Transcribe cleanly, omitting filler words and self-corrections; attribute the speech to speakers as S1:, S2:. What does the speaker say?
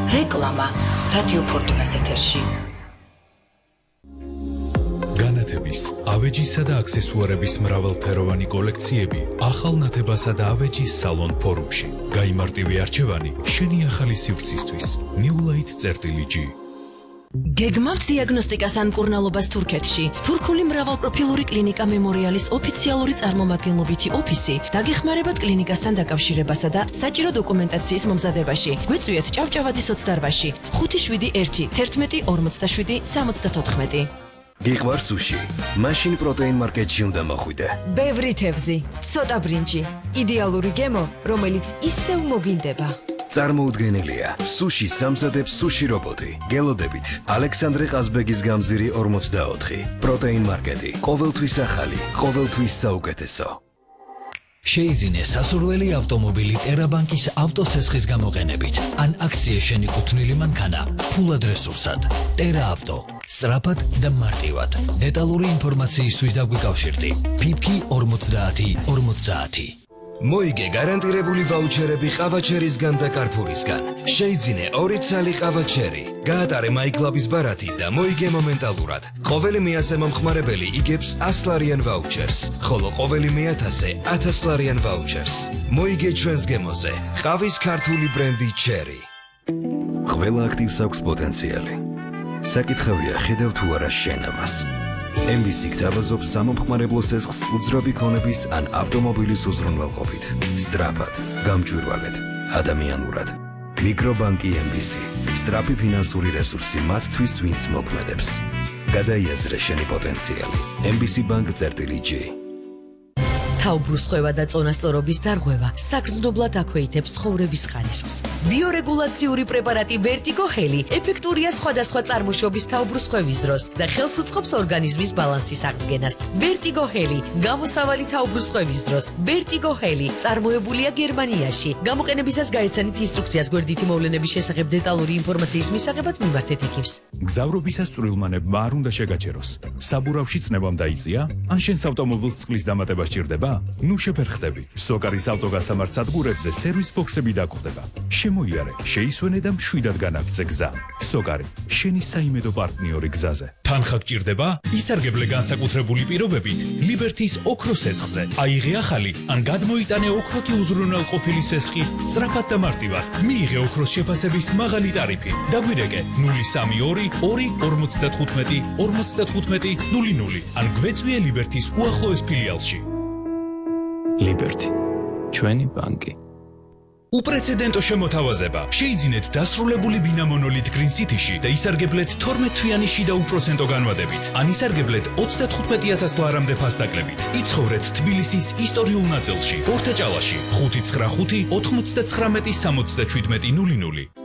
S1: რეკლამა რადიო ფორტუნას ეთერში.
S2: განათების, ავეჯისა და აქსესუარების მრავალფეროვანი კოლექციები ახალ ნათებასა და ავეჯის სალონ ფორუმში. გაიმარტივე არჩევანი შენი ახალი სივრცისთვის. Newlight.G
S3: გეგმავთ დიაგნოსტიკას ან მკურნალობას თურქეთში. თურქული მრავალპროფილური კლინიკა მემორიალის ოფიციალური წარმომადგენლობითი ოფისი დაგეხმარებათ კლინიკასთან დაკავშირებასა და საჭირო დოკუმენტაციის მომზადებაში. გვეწვიეთ ჭავჭავაძის 28-ში 571-47-74.
S4: გიყვარ სუში. მაშინ პროტეინ მარკეტში უნდა მოხვიდე.
S5: ბევრი თევზი, ცოტა ბრინჯი. იდეალური გემო, რომელიც ისევ მოგინდება.
S4: წარმოუდგენელია. სუში სამზადებს სუში რობოტი. გელოდებით ალექსანდრე ყაზბეგის გამზირი 44. პროტეინ მარკეტი. ყოველთვის ახალი, ყოველთვის საუკეთესო.
S6: შეიძინე სასურველი ავტომობილი ტერაბანკის ავტოსესხის გამოყენებით. ან აქცია შენიკუთვნილი მანქანა ფულად რესურსად. ტერა ავტო. სწრაფად და მარტივად. დეტალური ინფორმაციისთვის დაგვიკავშირდი. ფიფკი 50-50.
S4: მოიგე გარანტირებული ვაუჩერები ყავაჩერისგან და კარფურისგან. შეიძინე 2 ცალი ყავაჩერი. გაატარე MyClub-ის ბარათი და მოიგე მომენტალურად. ყოველი 100 მომხმარებელი იგებს 100 ლარიან ვაუჩერს, ხოლო ყოველი 1000-ზე 1000 ლარიან ვაუჩერს. მოიგე ჩვენს გემოზე. ყავის ქართული ბრენდი ჩერი. ყველა აქტივს აქვს პოტენციალი. საკითხავია ხედავ თუ არა შენ ამას. MBC გთავაზობს სამომხმარებლო სესხს უძრავი ქონების ან ავტომობილის უზრუნველყოფით. სწრაფად, გამჭვირვალედ, ადამიანურად. მიკრობანკი MBC. სწრაფი ფინანსური რესურსი მათთვის, ვინც მოქმედებს. გადაიაზრე შენი პოტენციალი. MBC-Bank.G
S3: თავბრუსხვევა და წონასწორობის დარღვევა საგრძნობლად აქვეითებს ცხოვრების ხარისხს. ბიორეგულაციური პრეპარატი Vertigo Heli ეფექტურია სხვადასხვა წარმოშობის თავბრუსხვევის დროს და ხელს უწყობს ორგანიზმის ბალანსის აღდგენას. Vertigo Heli გამოსავალი თავბრუსხვევის დროს. Vertigo Heli წარმოებულია გერმანიაში. გამოყენებისას გაეცანით ინსტრუქციას გვერდითი მოვლენების შესახებ დეტალური ინფორმაციის მისაღებად მიმართეთ ექიმს.
S2: გზავრობისას წვრილმანებმა არ უნდა შეგაჩეროს. საბურავში წნევამ დაიწია? ან შენს ავტომობილს წყლის დამატება სჭირდება? ნუ შეფერხდები. სოკარის ავტოგასამართ სადგურებზე სერვის ბოქსები დაგხვდება. შემოიარე, შეისვენე და მშვიდად განაგრძე გზა. სოკარი, შენი საიმედო პარტნიორი გზაზე. თანხა გჭირდება? ისარგებლე განსაკუთრებული პირობებით ლიბერთის ოქროს სესხზე. აიღე ახალი ან გადმოიტანე ოქროთი უზრუნველყოფილი სესხი სწრაფად და მარტივად. მიიღე ოქროს შეფასების მაღალი ტარიფი. დაგვირეკე 032 2 55 00 ან გვეწვიე ლიბერთის უახლოეს ფილიალში.
S7: Liberty, ჩვენი ბანკი.
S2: უპრეცედენტო შემოთავაზება. შეიძინეთ დასრულებული ბინა მონოლით Green City-ში და ისარგებლეთ 12 თვიანი შიდა უპროცენტო განვადებით. ან ისარგებლეთ 35,000 ლარამდე ფასდაკლებით. იცხოვრეთ თბილისის ისტორიულ ნაწილში, ორთაჭალაში, 595 99 67 00.